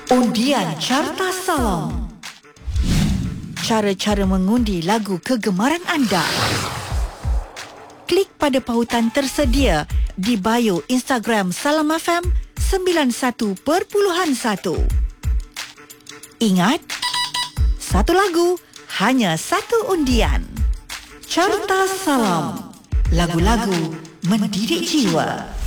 Undian Carta Salam. Cara-cara mengundi lagu kegemaran anda. Klik pada pautan tersedia di bio Instagram Salam FM 91.1. Ingat, satu lagu, hanya satu undian. Carta Salam. Lagu-lagu mendidik jiwa.